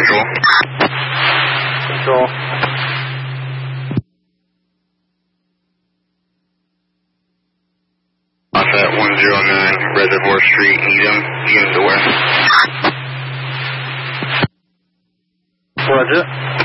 Control. Control. Off at 109 Reservoir Street, Needham, unit to where? Roger.